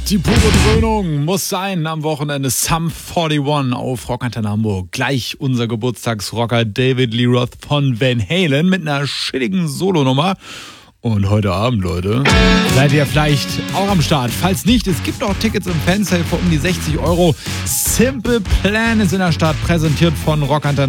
Die pure Dröhnung muss sein am Wochenende. Sum 41 auf Rockantenne Hamburg. Gleich unser Geburtstagsrocker David Lee Roth von Van Halen mit einer chilligen Solonummer. Und heute Abend, Leute, seid ihr vielleicht auch am Start. Falls nicht, es gibt auch Tickets im Fansale für um die 60 €. Simple Plan ist in der Stadt, präsentiert von Rockantenne